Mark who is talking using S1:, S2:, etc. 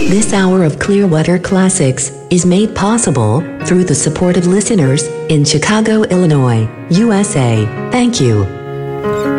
S1: This hour of Clearwater Classics is made possible through the support of listeners in Chicago, Illinois, USA. Thank you.